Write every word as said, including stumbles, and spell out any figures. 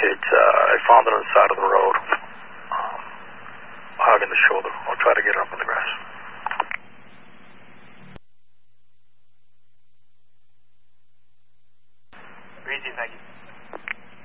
It's, uh, I found it on the side of the road, um, hugging the shoulder. I'll try to get her up in the grass. Breezy, thank you.